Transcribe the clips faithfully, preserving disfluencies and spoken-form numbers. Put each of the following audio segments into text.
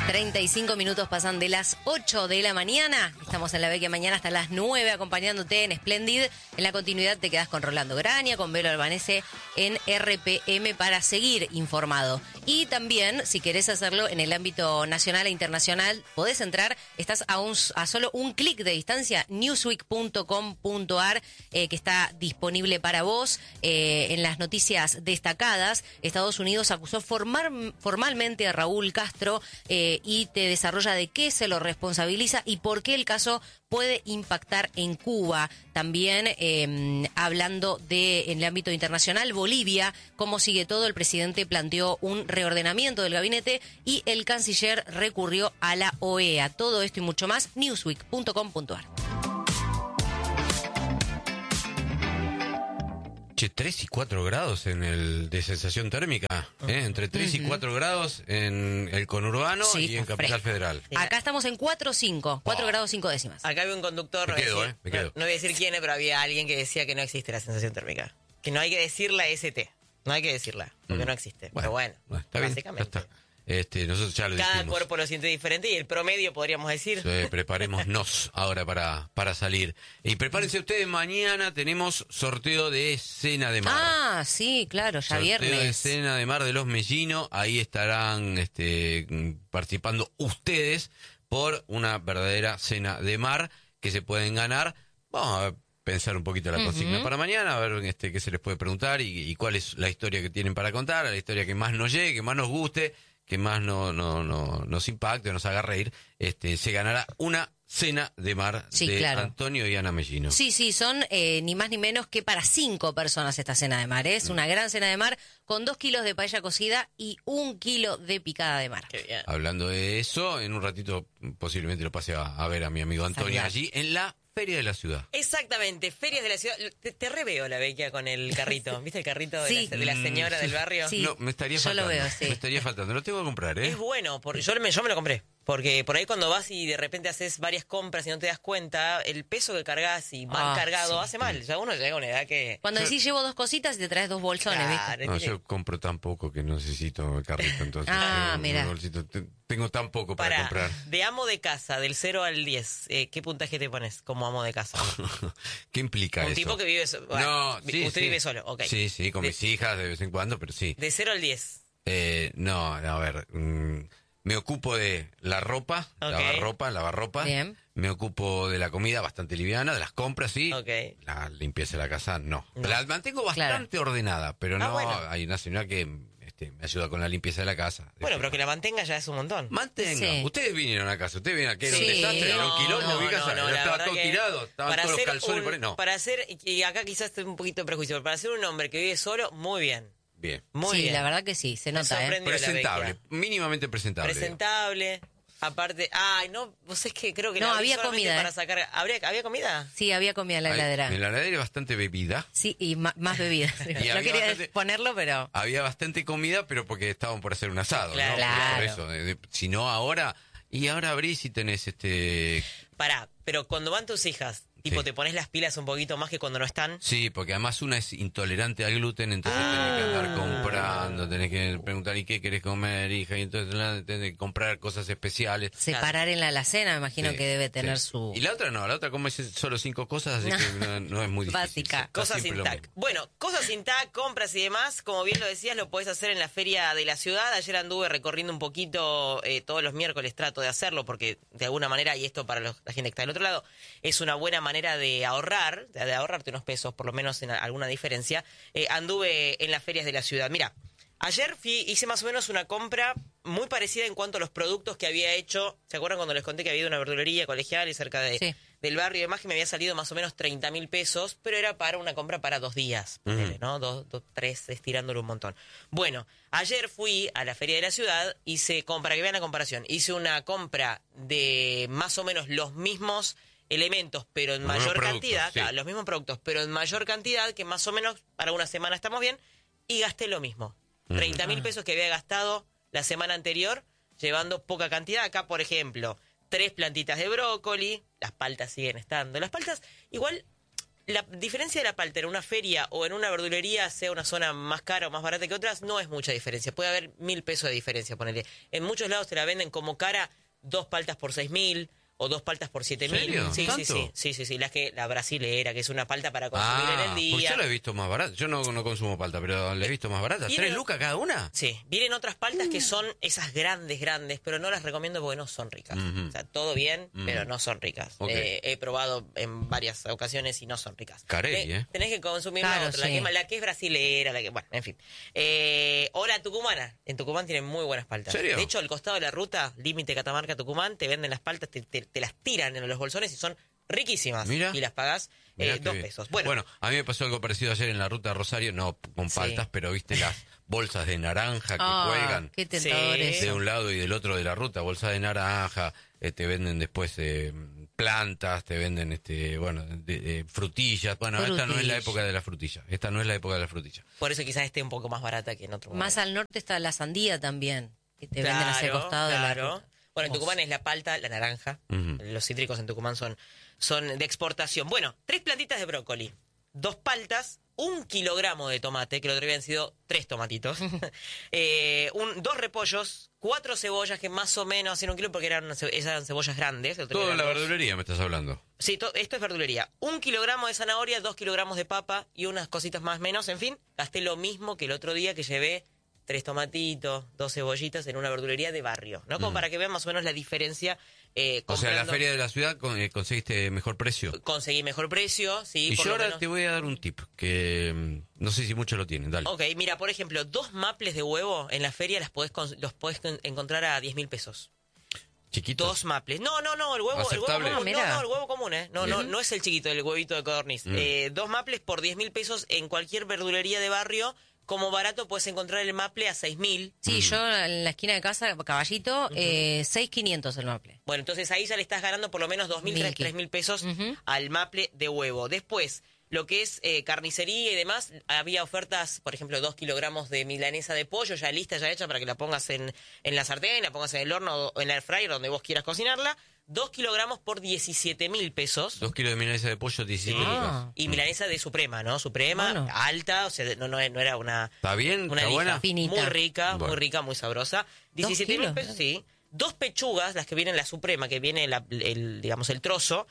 treinta y cinco minutos pasan de las ocho de la mañana. Estamos en la Vecchia Mañana hasta las nueve acompañándote en Splendid. En la continuidad te quedas con Rolando Graña, con Velo Albanese en R P M para seguir informado. Y también, si querés hacerlo en el ámbito nacional e internacional, podés entrar, estás a, un, a solo un clic de distancia, newsweek punto com punto a r, eh, que está disponible para vos. Eh, en las noticias destacadas, Estados Unidos acusó formal, formalmente a Raúl Castro eh, y te desarrolla de qué se lo responsabiliza y por qué el caso puede impactar en Cuba. También eh, hablando de en el ámbito internacional, Bolivia, cómo sigue todo, el presidente planteó un reordenamiento del gabinete y el canciller recurrió a la O E A. Todo esto y mucho más, newsweek punto com punto a r. Che, tres y cuatro grados en el de sensación térmica, ¿eh? Entre tres uh-huh. y cuatro grados en el conurbano sí, y en Capital fresco. Federal. Acá estamos en cuatro punto cinco, cuatro oh. grados cinco décimas. Acá había un conductor, me no, quedo, voy a decir, eh, me quedo. No, no voy a decir quién es, pero había alguien que decía que no existe la sensación térmica. Que no hay que decir la S T, no hay que decirla, porque mm. no existe. Bueno, pero bueno, bueno está básicamente. Bien, ya está. Este, nosotros ya lo Cada dijimos. cuerpo lo siente diferente y el promedio, podríamos decir. Sí, preparémonos ahora para, para salir. Y prepárense ustedes, mañana tenemos sorteo de Cena de Mar. Ah, sí, claro, ya sorteo viernes. Sorteo de Cena de Mar de los Mellinos. Ahí estarán este, participando ustedes por una verdadera cena de mar que se pueden ganar. Vamos a pensar un poquito la uh-huh. consigna para mañana, a ver este, qué se les puede preguntar y, y cuál es la historia que tienen para contar, la historia que más nos llegue, que más nos guste, que más no, no, no, nos impacte, nos haga reír. Este, se ganará una cena de mar sí, de claro. Antonio y Ana Mellino. Sí, sí, son eh, ni más ni menos que para cinco personas esta cena de mar. ¿eh? Es mm. una gran cena de mar con dos kilos de paella cocida y un kilo de picada de mar. Qué bien. Hablando de eso, en un ratito posiblemente lo pase a, a ver a mi amigo Antonio Saludar. allí en la Feria de la Ciudad. Exactamente, Ferias de la Ciudad. Te, te reveo la Vecchia con el carrito. ¿Viste el carrito sí. de, la, de la señora mm, del barrio? Sí, no, me estaría yo faltando. lo veo, sí. Me estaría faltando, lo tengo que comprar, ¿eh? Es bueno, porque yo me, yo me lo compré. Porque por ahí cuando vas y de repente haces varias compras y no te das cuenta, el peso que cargas y mal ah, cargado sí. hace mal. Ya uno llega a una edad que... Cuando yo... decís llevo dos cositas y te traes dos bolsones, claro, ¿viste? No, yo compro tan poco que no necesito el carrito, entonces... ah, mira. Tengo tan poco para, para comprar. De amo de casa, del cero al diez, eh, ¿qué puntaje te pones como amo de casa? ¿Qué implica Un eso? Un tipo que vive solo. Bueno, no, sí, usted sí. vive solo, ok. Sí, sí, con de... mis hijas de vez en cuando, pero sí. De cero al diez. Eh, no, a ver... Mmm, me ocupo de la ropa, okay. lavar ropa, lavar ropa. Bien. Me ocupo de la comida bastante liviana, de las compras, sí. Okay. La limpieza de la casa, no. no. La mantengo bastante claro. ordenada, pero no, ah, bueno. hay una señora que este, me ayuda con la limpieza de la casa. Bueno, pero que la mantenga ya es un montón. Mantenga. Sí. Ustedes vinieron a casa, ustedes vinieron a que era sí. un desastre, era un quilombo, no, mi casa, no, no, estaba todo tirado, estaban todos los calzones un, por ahí. No. Para hacer, y acá quizás estoy un poquito de prejuicio, pero para ser un hombre que vive solo, muy bien. Bien. Muy sí, bien. la verdad que sí, se nota, ¿eh? Presentable, mínimamente presentable. Presentable. Aparte, ay, no, vos es que creo que no, la había comida. Para sacar, ¿habría, ¿Había comida? Sí, había comida en la Hay, heladera. En la heladera hay bastante bebida. Sí, y ma- más bebida. no quería bastante, ponerlo, pero... Había bastante comida, pero porque estaban por hacer un asado, claro, ¿no? Claro. Por eso, de, de, si no ahora... Y ahora abrís y tenés este... Pará, pero cuando van tus hijas... Tipo, sí. te pones las pilas un poquito más que cuando no están. Sí, porque además una es intolerante al gluten, entonces ah. tenés que andar comprando, tenés que preguntar, ¿y qué querés comer, hija? Y entonces tenés que comprar cosas especiales. Separar en la alacena, me imagino sí, que debe tener sí. su... Y la otra no, la otra come solo cinco cosas, así no. que no, no es muy difícil. Básica. Cosas sin tac. Bueno, cosas sin tac, compras y demás, como bien lo decías, lo podés hacer en la Feria de la Ciudad. Ayer anduve recorriendo un poquito, eh, todos los miércoles trato de hacerlo, porque de alguna manera, y esto para los, la gente que está del otro lado, es una buena manera de ahorrar. De ahorrarte unos pesos, por lo menos en alguna diferencia. Eh, anduve en las ferias de la ciudad. Mira, ayer fui, hice más o menos una compra muy parecida en cuanto a los productos que había hecho. ¿Se acuerdan cuando les conté que había una verdulería colegial y cerca de, sí. del barrio y demás, que me había salido más o menos treinta mil pesos, pero era para una compra para dos días, uh-huh. ¿no? Dos, dos, tres, estirándolo un montón. Bueno, ayer fui a la feria de la ciudad, hice, para que vean la comparación, hice una compra de más o menos los mismos elementos, pero en mayor cantidad, sí. claro, los mismos productos, pero en mayor cantidad, que más o menos para una semana estamos bien, y gasté lo mismo. treinta mil pesos que había gastado la semana anterior, llevando poca cantidad. Acá, por ejemplo, tres plantitas de brócoli, las paltas siguen estando. Las paltas, igual, la diferencia de la palta en una feria o en una verdulería, sea una zona más cara o más barata que otras, no es mucha diferencia. Puede haber mil pesos de diferencia, ponele. En muchos lados te la venden como cara, dos paltas por seis mil o dos paltas por siete mil. ¿Serio? Sí, ¿Tanto? sí, sí, sí, sí, sí. La que la brasilera, que es una palta para consumir Ah, en el día. porque yo la he visto más barata. Yo no, no consumo palta, pero la he visto más barata. Viene- ¿Tres lucas cada una? Sí, vienen otras paltas que son esas grandes, grandes, pero no las recomiendo porque no son ricas. Ujú. O sea, todo bien, Ujú. pero no son ricas. Ok. Eh, he probado en varias ocasiones y no son ricas. Carey, Eh, ¿eh? Tenés que consumir Claro, la otra, la, sí. que, es- la que es brasilera, la que, bueno, en fin. Eh, o la tucumana. En Tucumán tienen muy buenas paltas. ¿Serio? De hecho, al costado de la ruta, límite Catamarca-Tucumán, te venden las paltas, te, te- te las tiran en los bolsones y son riquísimas. Mira. Y las pagás eh, Mirá qué dos bien. pesos. Bueno, a mí me pasó algo parecido ayer en la ruta de Rosario, no con Sí. paltas, pero viste las bolsas de naranja que Ah, cuelgan qué tentador Sí. eso. de un lado y del otro de la ruta, bolsa de naranja, eh, te venden después eh, plantas, te venden este bueno de- de frutillas. Bueno, esta no es la Frutillas. época de la frutilla, esta no es la época de la frutilla. por eso quizás esté un poco más barata que en otro Más momento. al norte está la sandía también, que te venden hacia el costado de la claro. ruta. Bueno, en Hermoso. Tucumán es la palta, la naranja. Ujú. Los cítricos en Tucumán son, son de exportación. Bueno, tres plantitas de brócoli, dos paltas, un kilogramo de tomate, que el otro día han sido tres tomatitos, eh, un, dos repollos, cuatro cebollas, que más o menos hacían un kilo porque eran, ce- eran cebollas grandes. el otro día Todo en la eran dos. verdulería me estás hablando. Sí, to- esto es verdulería. Un kilogramo de zanahoria, dos kilogramos de papa y unas cositas más menos. En fin, gasté lo mismo que el otro día que llevé tres tomatitos, dos cebollitas en una verdulería de barrio, ¿no? Como para que vean más o menos la diferencia. Eh, O sea, en la comprando- feria de la ciudad con- eh, conseguiste mejor precio. Conseguí mejor precio, sí. Y por yo lo ahora menos. te voy a dar un tip que mm, no sé si muchos lo tienen, dale. Ok, mira, por ejemplo, dos maples de huevo en la feria las podés cons- los podés con- encontrar a diez mil pesos. Chiquitos. Dos maples. No, no, no, el huevo, el huevo Aceptable. común. Ah, No, mirá. no, el huevo común, ¿eh? No, no, Bien. no es el chiquito, el huevito de codorniz. Mm. Eh, dos maples por diez mil pesos en cualquier verdulería de barrio. Como barato puedes encontrar el maple a seis mil. Sí, yo en la esquina de casa, Caballito, eh, seis mil quinientos el maple. Bueno, entonces ahí ya le estás ganando por lo menos dos mil, Milky. tres mil pesos Ujú. al maple de huevo. Después, lo que es eh, carnicería y demás, había ofertas, por ejemplo, dos kilogramos de milanesa de pollo ya lista, ya hecha para que la pongas en, en la sartén, la pongas en el horno o en la air fryer, donde vos quieras cocinarla. Dos kilogramos por diecisiete mil pesos. Dos kilos de milanesa de pollo, diecisiete Sí. lucas. Y milanesa de Suprema, ¿no? Suprema, Bueno. alta, o sea, no, no, no era una... ¿Está bien? Una ¿Está lija buena? Finita. muy rica, Bueno. muy rica, muy sabrosa. diecisiete mil kilos, pesos, ¿eh? sí. Dos pechugas, las que vienen la Suprema, que viene la- el, digamos, el trozo,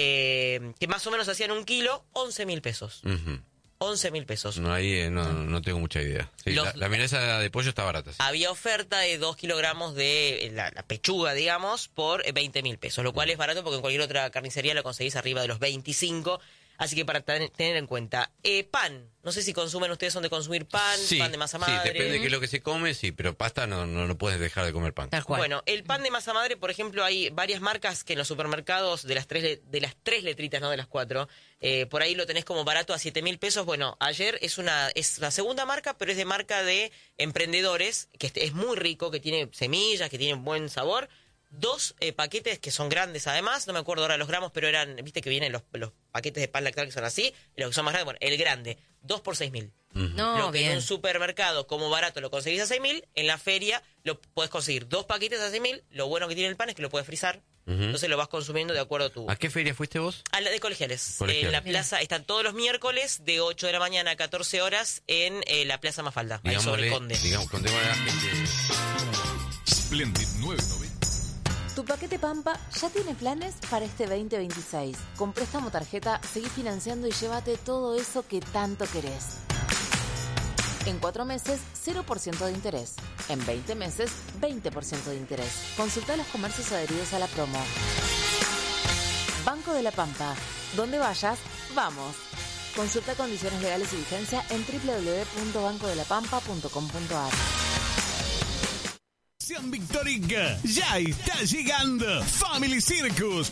eh, que más o menos hacían un kilo, once mil pesos. Ujú. once mil pesos. No, ahí eh, no, no tengo mucha idea. Sí, Los- la, la milanesa de pollo está barata. sí. Había oferta de dos kilogramos de eh, la, la pechuga, digamos, por eh, veinte mil pesos, lo cual es barato porque en cualquier otra carnicería lo conseguís arriba de los veinticinco. Así que para ten- tener en cuenta. Eh, pan. No sé si consumen ustedes, son de consumir pan, Sí, pan de masa sí, madre. depende de qué es lo que se come, sí, pero pasta no, no, no puedes dejar de comer pan. Tal cual. Bueno, el pan de masa madre, por ejemplo, hay varias marcas que en los supermercados de las tres, le- de las tres letritas, no de las cuatro, eh, por ahí lo tenés como barato a siete mil pesos. Bueno, ayer es una es la segunda marca, pero es de marca de emprendedores, que es muy rico, que tiene semillas, que tiene buen sabor. Dos eh, paquetes que son grandes además, no me acuerdo ahora los gramos, pero eran, viste que vienen los, los paquetes de pan lactal que son así, y los que son más grandes, bueno, el grande, dos por seis mil. No, Lo que en bien. un supermercado como barato lo conseguís a seis mil, en la feria lo puedes conseguir dos paquetes a seis mil. Lo bueno que tiene el pan es que lo puedes frizar, Ujú. entonces lo vas consumiendo de acuerdo a tu... ¿A qué feria fuiste vos? A la de colegiales. Colegiales. En la plaza, están todos los miércoles de ocho de la mañana a catorce horas en eh, la Plaza Mafalda, ahí sobre Digámosle, Conde. digamos, contémosle a la gente. Splendid nueve noventa. Tu paquete Pampa ya tiene planes para este veinte veintiséis. Con préstamo tarjeta, seguí financiando y llévate todo eso que tanto querés. En cuatro meses, cero por ciento de interés. En veinte meses, veinte por ciento de interés. Consulta los comercios adheridos a la promo. Banco de la Pampa. Donde vayas, vamos. Consulta condiciones legales y vigencia en doble u doble u doble u punto banco de la pampa punto com punto a r. Sean Victorica, ya está llegando Family Circus.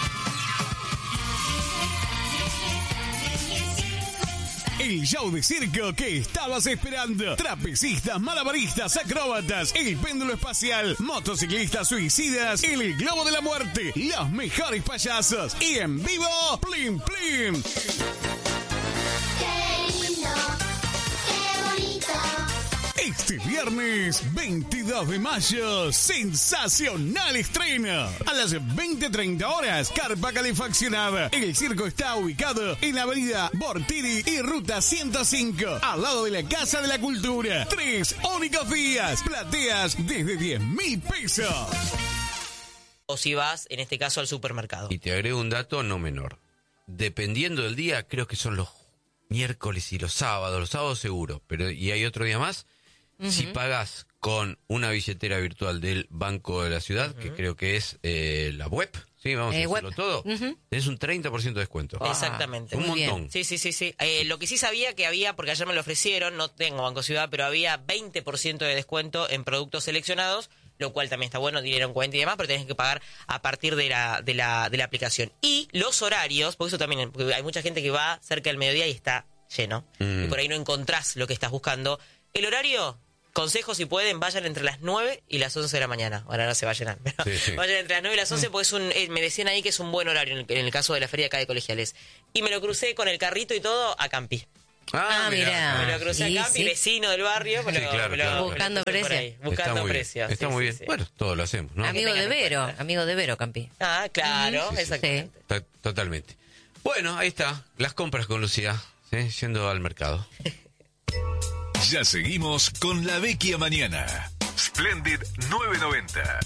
El show de circo que estabas esperando. Trapecistas, malabaristas, acróbatas, el péndulo espacial, motociclistas suicidas, el globo de la muerte, los mejores payasos y en vivo, Plim Plim. Qué lindo, qué bonito. Este viernes veintidós de mayo, sensacional estreno. A las veinte treinta horas, carpa calefaccionada. El circo está ubicado en la avenida Bortiri y ruta ciento cinco, al lado de la Casa de la Cultura. Tres únicos días, plateas desde diez mil pesos. O si vas, en este caso, al supermercado. Y te agrego un dato no menor. Dependiendo del día, creo que son los miércoles y los sábados, los sábados seguro, pero y hay otro día más. Uh-huh. Si pagas con una billetera virtual del Banco de la Ciudad, uh-huh. que creo que es eh, la web, sí, vamos eh, a decirlo web. todo, uh-huh. tenés un treinta por ciento de descuento. Ah, exactamente. Un Muy montón. Bien. Sí, sí, sí, sí. Eh, lo que sí sabía que había, porque ayer me lo ofrecieron, no tengo Banco Ciudad, pero había veinte por ciento de descuento en productos seleccionados, lo cual también está bueno, dinero en cuenta y demás, pero tenés que pagar a partir de la, de la, de la aplicación. Y los horarios, porque eso también, porque hay mucha gente que va cerca del mediodía y está lleno, mm. y por ahí no encontrás lo que estás buscando. El horario, consejo si pueden, vayan entre las nueve y las once de la mañana. Ahora no se va a llenar, pero sí, sí. vayan entre las nueve y las once, porque es un, eh, me decían ahí que es un buen horario en el, en el caso de la feria acá de Colegiales. Y me lo crucé con el carrito y todo a Campi. Ah, ah mira. Me lo crucé sí, a Campi, sí. vecino del barrio, me lo, sí, claro, me lo, claro, buscando precios. Ahí, buscando está precios. Bien, está sí, muy sí, bien. Sí. Bueno, todos lo hacemos, ¿no? Amigo de Vero, amigo de Vero, Campi. Ah, claro, sí, sí, exactamente. Sí. Totalmente. Bueno, ahí está, las compras con Lucía, ¿sí? Yendo al mercado. Ya seguimos con La Vecchia Mañana. Splendid novecientos noventa.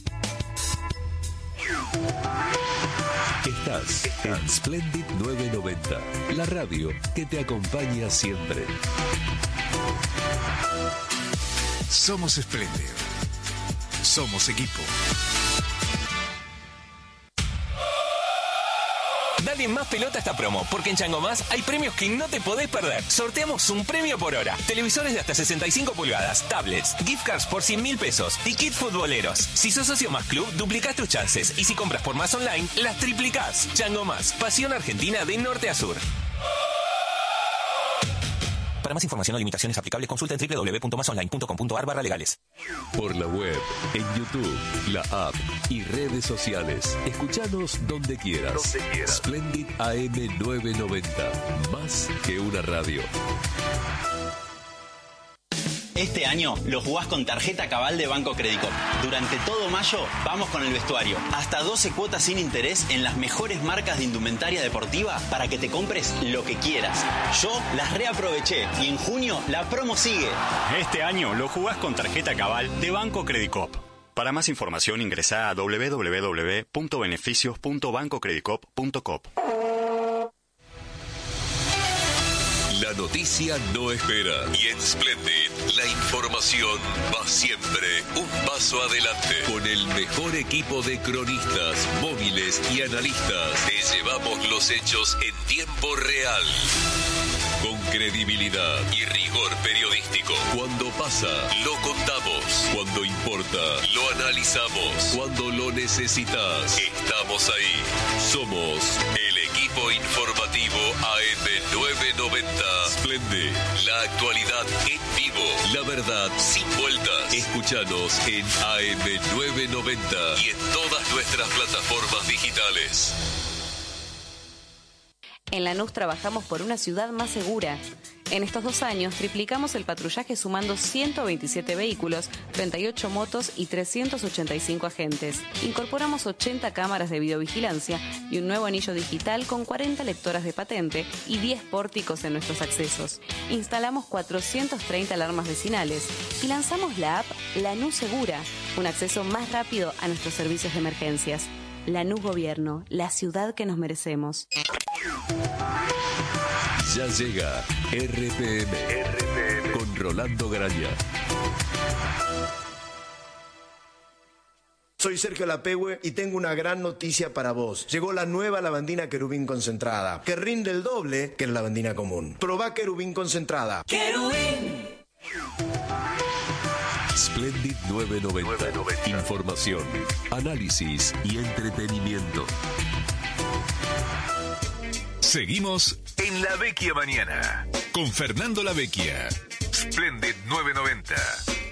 Estás en Splendid novecientos noventa, la radio que te acompaña siempre. Somos Splendid. Somos equipo. Dale más pelota a esta promo, porque en Chango Más hay premios que no te podés perder. Sorteamos un premio por hora. Televisores de hasta sesenta y cinco pulgadas, tablets, gift cards por cien mil pesos y kits futboleros. Si sos socio Más Club, duplicás tus chances. Y si compras por Más Online, las triplicás. Chango Más, pasión argentina de norte a sur. Para más información o limitaciones aplicables, consulta en doble u doble u doble u punto más online punto com punto a r barra legales. Por la web, en YouTube, la app y redes sociales. Escuchanos donde quieras. Donde quieras. Splendid A M novecientos noventa. Más que una radio. Este año lo jugás con tarjeta Cabal de Banco Credicop. Durante todo mayo vamos con el vestuario. Hasta doce cuotas sin interés en las mejores marcas de indumentaria deportiva para que te compres lo que quieras. Yo las reaproveché y en junio la promo sigue. Este año lo jugás con tarjeta Cabal de Banco Credicop. Para más información ingresá a doble u doble u doble u punto beneficios punto banco credicop punto com. La noticia no espera y en Splendid la información va siempre un paso adelante. Con el mejor equipo de cronistas, móviles y analistas, te llevamos los hechos en tiempo real. Con credibilidad y rigor periodístico. Cuando pasa, lo contamos. Cuando importa, lo analizamos. Cuando lo necesitas, estamos ahí. Somos el equipo informativo A M novecientos noventa. Splendid, la actualidad en vivo. La verdad sin vueltas. Escúchanos en A M novecientos noventa y en todas nuestras plataformas digitales. En Lanús trabajamos por una ciudad más segura. En estos dos años triplicamos el patrullaje sumando ciento veintisiete vehículos, treinta y ocho motos y trescientos ochenta y cinco agentes. Incorporamos ochenta cámaras de videovigilancia y un nuevo anillo digital con cuarenta lectoras de patente y diez pórticos en nuestros accesos. Instalamos cuatrocientas treinta alarmas vecinales y lanzamos la app Lanús Segura, un acceso más rápido a nuestros servicios de emergencias. Lanús Gobierno, la ciudad que nos merecemos. Ya llega R P M, R P M con Rolando Graña. Soy Sergio Lapehue y tengo una gran noticia para vos. Llegó la nueva lavandina Querubín concentrada, que rinde el doble que la lavandina común. Probá Querubín concentrada. ¡Querubín! Splendid novecientos noventa. Información, análisis y entretenimiento. Seguimos en La Vecchia Mañana con Fernando La Vecchia. Splendid novecientos noventa.